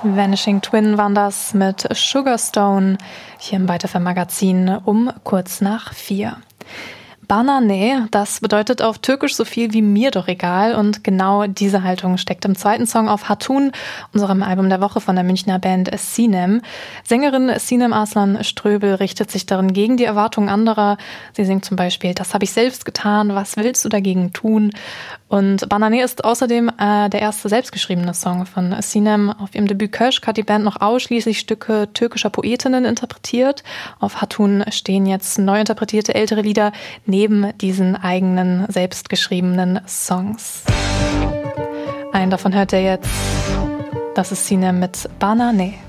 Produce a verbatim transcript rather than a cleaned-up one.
Vanishing Twin waren das mit Sugarstone hier im Byte F M Magazin um kurz nach vier. Bana ne, das bedeutet auf Türkisch so viel wie mir doch egal und genau diese Haltung steckt im zweiten Song auf Hatun, unserem Album der Woche von der Münchner Band Sinem. Sängerin Sinem Arslan Ströbel richtet sich darin gegen die Erwartungen anderer. Sie singt zum Beispiel: Das habe ich selbst getan, was willst du dagegen tun? Und Bana ne ist außerdem äh, der erste selbstgeschriebene Song von Sinem. Auf ihrem Debüt Köşk hat die Band noch ausschließlich Stücke türkischer Poetinnen interpretiert. Auf Hatun stehen jetzt neu interpretierte ältere Lieder neben diesen eigenen selbstgeschriebenen Songs. Einen davon hört ihr jetzt. Das ist Sinem mit Bana ne.